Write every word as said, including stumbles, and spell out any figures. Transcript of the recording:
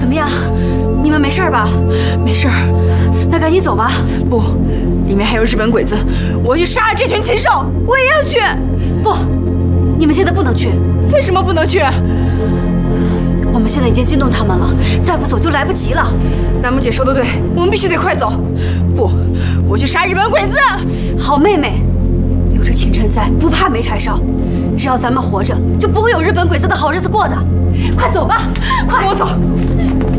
么样？你们没事吧？ 没事。 那赶紧走吧。 不，里面还有日本鬼子，我要去杀了这群禽兽。我也要去。 不，你们现在不能去。 为什么不能去？ 我们现在已经惊动他们了，再不走就来不及了。 南木姐说的对，我们必须得快走。不，我去杀日本鬼子。 好妹妹，有这秦晨在，不怕没柴烧。只要咱们活着，就不会有日本鬼子的好日子过的。快走吧，快！ 跟我走。